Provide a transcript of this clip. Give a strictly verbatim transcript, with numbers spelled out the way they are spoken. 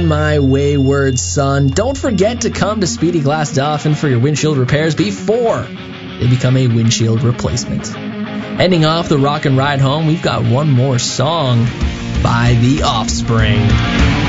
on, my wayward son. Don't forget to come to Speedy Glass Dolphin for your windshield repairs before they become a windshield replacement. Ending off the rock and ride home, we've got one more song by The Offspring.